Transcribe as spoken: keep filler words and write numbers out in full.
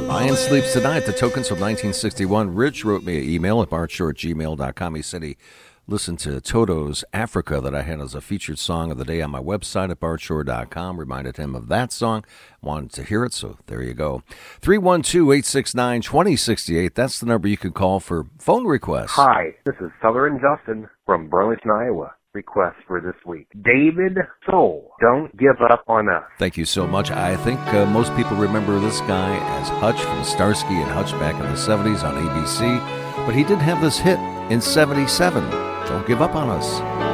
Lion Sleeps Tonight, the Tokens from nineteen sixty-one. Rich wrote me an email at bartshore at gmail dot com. He said he listened to Toto's Africa that I had as a featured song of the day on my website at bartshore dot com. Reminded him of that song. Wanted to hear it, so there you go. three one two, eight six nine, two zero six eight. That's the number you can call for phone requests. Hi, this is Southern Justin from Burlington, Iowa. Request for this week. David Soul, Don't Give Up on Us. Thank you so much. I think uh, most people remember this guy as Hutch from Starsky and Hutch back in the seventies on A B C, but he did have this hit in seventy-seven. Don't Give Up on Us.